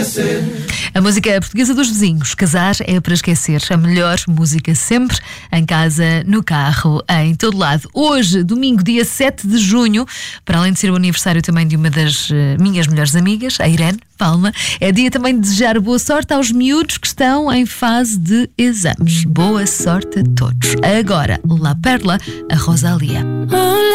A música portuguesa dos vizinhos. Casar é para esquecer. A melhor música sempre, em casa, no carro, em todo lado. Hoje, domingo, dia 7 de junho, para além de ser o aniversário também de uma das minhas melhores amigas, a Irene Palma, é dia também de desejar boa sorte aos miúdos que estão em fase de exames. Boa sorte a todos. Agora, La Perla, a Rosalía.